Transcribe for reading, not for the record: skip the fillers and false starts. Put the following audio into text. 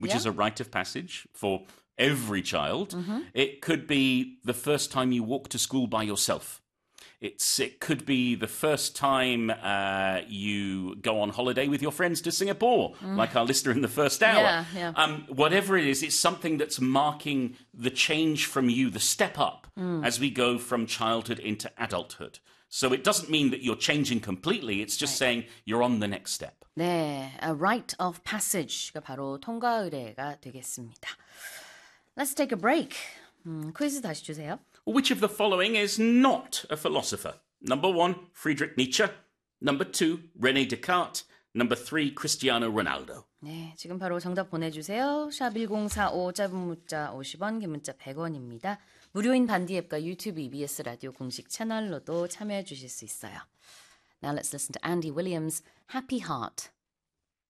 which is a rite of passage for every child. It could be the first time you walk to school by yourself. It could be the first time you go on holiday with your friends to Singapore, like our listener in the first hour. Whatever it is, it's something that's marking the change from you, the step up as we go from childhood into adulthood. So it doesn't mean that you're changing completely. It's just saying you're on the next step. 네, a rite of passage가 바로 통과 의례가 되겠습니다. Let's take a break. 퀴즈 다시 주세요. Which of the following is not a philosopher? Number 1, Friedrich Nietzsche. Number 2, René Descartes. Number 3, Cristiano Ronaldo. 네, 지금 바로 정답 보내주세요. 샵 1045, 짧은 문자 50원, 긴 문자 100원입니다. 무료인 반디 앱과 유튜브 EBS 라디오 공식 채널로도 참여해 주실 수 있어요. Now let's listen to Andy Williams' Happy Heart.